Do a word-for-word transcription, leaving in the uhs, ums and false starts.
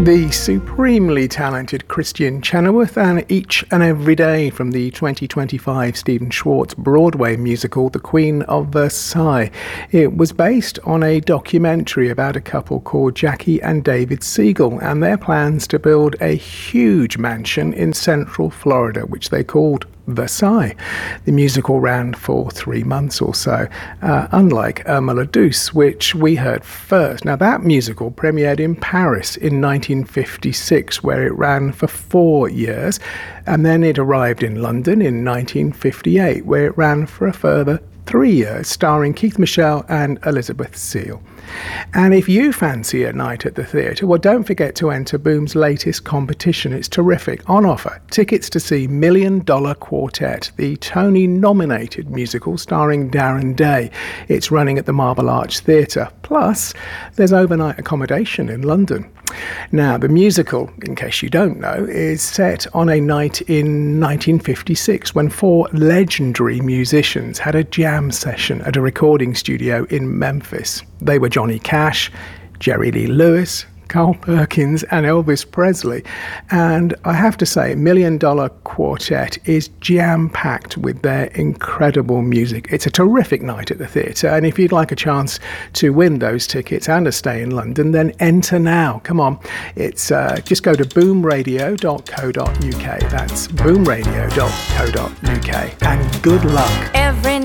The supremely talented Christian Chenoweth, and Each and Every Day from the twenty twenty-five Stephen Schwartz Broadway musical The Queen of Versailles. It was based on a documentary about a couple called Jackie and David Siegel and their plans to build a huge mansion in central Florida, which they called Versailles. The musical ran for three months or so, uh, unlike Irma la Douce, which we heard first. Now, that musical premiered in Paris in nineteen fifty-six, where it ran for four years, and then it arrived in London in nineteen fifty-eight, where it ran for a further three years, starring Keith Michelle and Elizabeth Seal. And if you fancy a night at the theatre, well, don't forget to enter Boom's latest competition. It's terrific. On offer, tickets to see Million Dollar Quartet, the Tony-nominated musical starring Darren Day. It's running at the Marble Arch Theatre. Plus, there's overnight accommodation in London. Now, the musical, in case you don't know, is set on a night in nineteen fifty-six when four legendary musicians had a jam session at a recording studio in Memphis. They were Johnny Cash, Jerry Lee Lewis, Carl Perkins and Elvis Presley. And I have to say, Million Dollar Quartet is jam-packed with their incredible music. It's a terrific night at the theatre, and if you'd like a chance to win those tickets and a stay in London, then enter now. Come on. It's uh, just go to boom radio dot co dot uk. That's boom radio dot co dot uk. And good luck. Every